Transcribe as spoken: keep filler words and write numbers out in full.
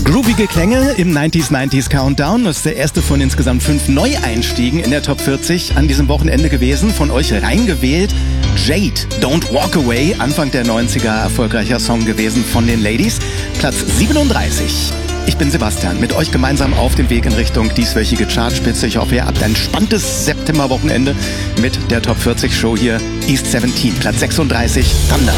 Groovige Klänge im neunziger neunziger Countdown. Das ist der erste von insgesamt fünf Neueinstiegen in der Top vierzig an diesem Wochenende gewesen. Von euch reingewählt Jade, Don't Walk Away, Anfang der neunziger erfolgreicher Song gewesen von den Ladies. Platz siebenunddreißig. Ich bin Sebastian, mit euch gemeinsam auf dem Weg in Richtung dieswöchige Chartspitze. Ich hoffe, ihr habt ein spannendes Septemberwochenende mit der Top vierzig Show hier. East siebzehn, Platz sechsunddreißig, Thunder.